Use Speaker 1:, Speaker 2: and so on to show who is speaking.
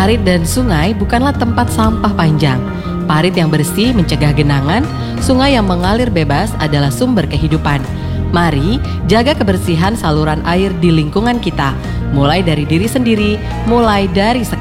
Speaker 1: Parit dan sungai bukanlah tempat sampah panjang. Parit yang bersih mencegah genangan, sungai yang mengalir bebas adalah sumber kehidupan. Mari jaga kebersihan saluran air di lingkungan kita, mulai dari diri sendiri, mulai dari sekarang.